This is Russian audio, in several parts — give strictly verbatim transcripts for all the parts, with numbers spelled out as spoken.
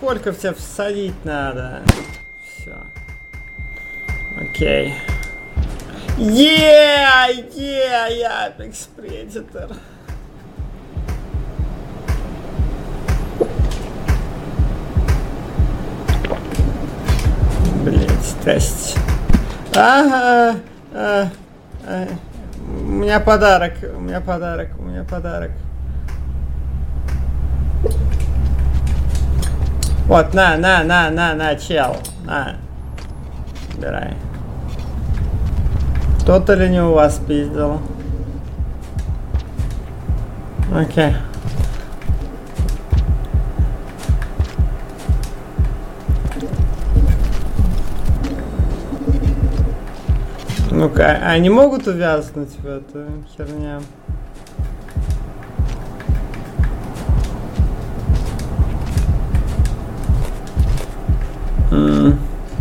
сколько в тебя всадить надо? Все. Окей. Yeah, yeah, yeah, Apex Predator. Блин, здрасте. Ага, а, а, у меня подарок, у меня подарок, у меня подарок. Вот, на, на, на, на, на, чел, на. Убирай. Кто-то ли не у вас пиздил? Окей. Ну-ка, они могут увязнуть в эту херню? Mm.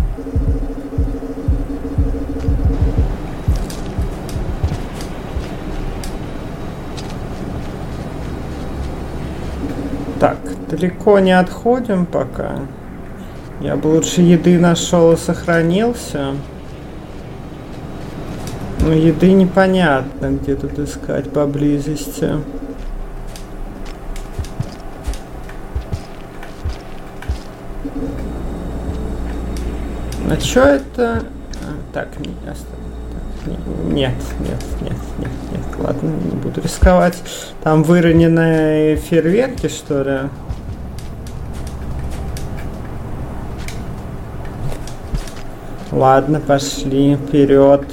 Так, далеко не отходим пока. Я бы лучше еды нашел и сохранился. Но еды непонятно, где тут искать поблизости. А чё это? А, так, не, так, не, нет, нет, нет, нет, нет, ладно, не буду рисковать. Там выроненные фейерверки, что ли? Ладно, пошли вперед.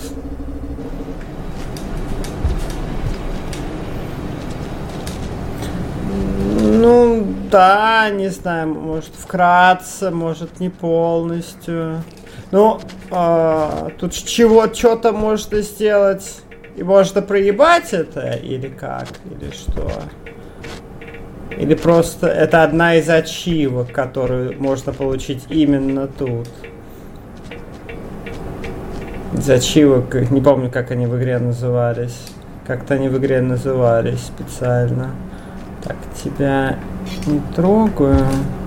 Ну, да, не знаю, может вкратце, может не полностью. Ну, э, тут чего, что-то можно сделать, и можно проебать это, или как, или что? Или просто это одна из ачивок, которую можно получить именно тут. Из ачивок, не помню, как они в игре назывались. Как-то они в игре назывались специально. Так, тебя не трогаю.